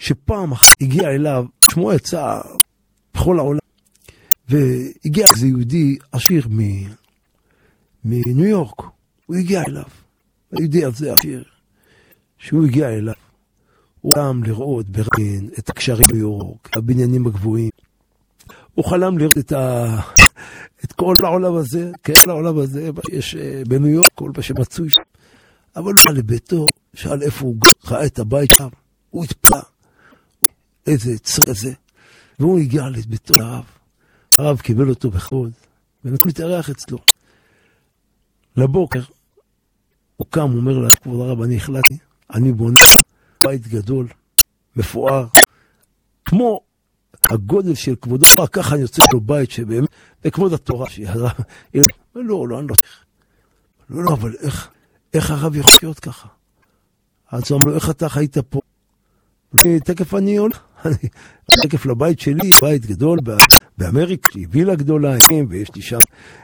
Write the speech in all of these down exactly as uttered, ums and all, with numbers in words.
שפעם אחת הגיע אליו, שמו יצא בכל העולם, והגיע איזה יהודי עשיר מניו יורק, הוא הגיע אליו, היהודי הזה עשיר, שהוא הגיע אליו, הוא חלם לראות ברבין את הקשרים בניו יורק, הבניינים הגבוהים, הוא חלם לראות את, ה... את כל העולם הזה, כל העולם הזה שיש בניו יורק, כל מה שמצוי שם, אבל הוא בא לביתו, שאל איפה הוא ראה את הבית שם, הוא התפלא, איזה צר הזה, והוא הגיע לביתו הרב, הרב קיבל אותו בכבוד, ונתן להתארח אצלו. לבוקר, הוא קם, הוא אומר לה, כבוד הרב, אני החלטתי, אני בונה בית גדול, מפואר, כמו הגודל של כבודו, ככה אני יוצא לו בית שבאמת, וכבוד התורה, שהרב, לא, לא, אני לא צריך. לא, לא, אבל איך, איך הרב יכול להיות ככה? אז הוא אמר לו, איך אתה חיית פה? תקף אני עולה, תקף לבית שלי, בית גדול באמריקה, יש לי וילה גדולה, ויש לי שם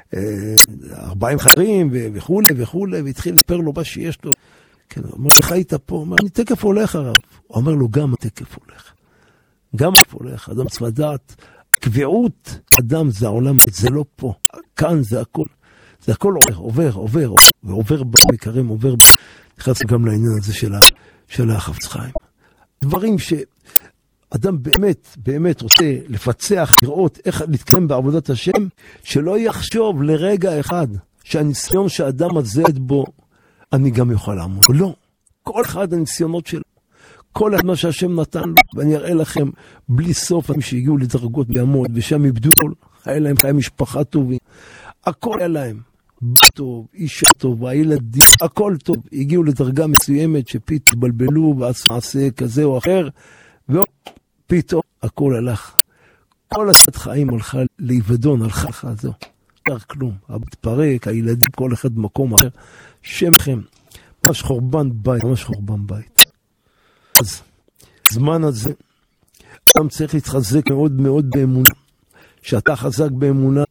ארבעים חדרים וכו' וכו', והתחיל לספר לו מה שיש לו. כן, הוא אומר, איך היית פה? הוא אומר, אני תקף הולך הרב. הוא אומר לו, גם התקף הולך. גם התקף הולך, אדם צריך לדעת, קביעות אדם זה העולם, זה לא פה, כאן זה הכל. זה הכל עובר, עובר, עובר, ועובר במקרים, עובר, נכנס גם לעניין הזה של החפץ חיים. דברים שאדם באמת, באמת רוצה לפצח, לראות איך להתקדם בעבודת השם, שלא יחשוב לרגע אחד שהניסיון שהאדם הזה בו, אני גם יוכל לעמוד. לא, כל אחד הניסיונות שלו, כל מה שהשם נתן לו, ואני אראה לכם בלי סוף, אנשים שהגיעו לדרגות בימות, ושם איבדו כל, היה להם חיי משפחה טובים, הכל היה להם, בת טוב, אישה טוב, הילדים, הכל טוב, הגיעו לדרגה מסוימת שפתאום התבלבלו ועשו מעשה כזה או אחר, ופתאום הכל הלך. כל השת חיים הלכה לאיבדון, הלכה לך זו. לא כלום, התפרק, הילדים, כל אחד במקום אחר, שמכם, ממש חורבן בית, ממש חורבן בית. אז, זמן הזה, אדם צריך להתחזק מאוד מאוד באמונה. שאתה חזק באמונה,